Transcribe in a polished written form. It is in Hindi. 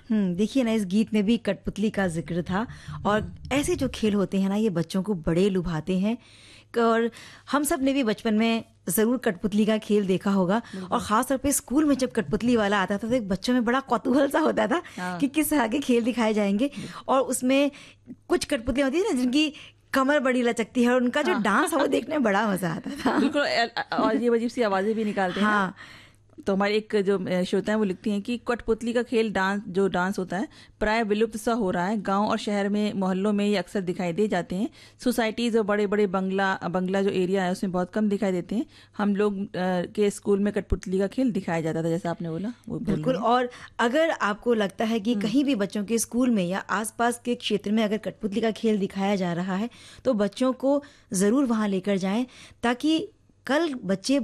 देखिए ना, इस गीत में भी कठपुतली का ज़िक्र था और ऐसे जो खेल होते हैं ना, ये बच्चों को बड़े लुभाते हैं। और हम सब ने भी बचपन में ज़रूर कठपुतली का खेल देखा होगा और ख़ास तौर पे स्कूल में जब कठपुतली वाला आता था तो एक बच्चों में बड़ा कौतूहल सा होता था हाँ। कि किस तरह के खेल दिखाए जाएंगे। और उसमें कुछ कठपुतलियाँ होती है ना जिनकी कमर बड़ी लचकती है और उनका जो डांस है वो देखने में बड़ा मज़ा आता था। बिल्कुल। और ये अजीब सी आवाजें भी निकालते हैं ना। हाँ, तो हमारी एक जो श्रोता है वो लिखती हैं कि कठपुतली का खेल डांस होता है प्राय विलुप्त सा हो रहा है। गांव और शहर में मोहल्लों में ये अक्सर दिखाई दे जाते हैं। सोसाइटीज और बड़े बड़े बंगला जो एरिया है उसमें बहुत कम दिखाई देते हैं। हम लोग के स्कूल में कठपुतली का खेल दिखाया जाता था, जैसा आपने बोला वो बोल बिल्कुल। रहे हैं। और अगर आपको लगता है कि कहीं भी बच्चों के स्कूल में या आसपास के क्षेत्र में अगर कठपुतली का खेल दिखाया जा रहा है तो बच्चों को ज़रूर वहाँ लेकर जाएं ताकि कल बच्चे